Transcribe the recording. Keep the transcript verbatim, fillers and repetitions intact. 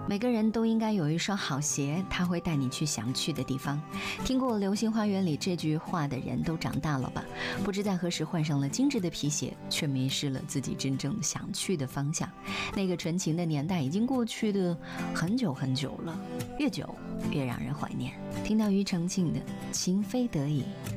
每个人都应该有一双好鞋，它会带你去想去的地方。听过《流星花园》里这句话的人都长大了吧？不知在何时换上了精致的皮鞋，却迷失了自己真正想去的方向。那个纯情的年代已经过去的很久很久了，越久越让人怀念。听到庾澄庆的《情非得已》，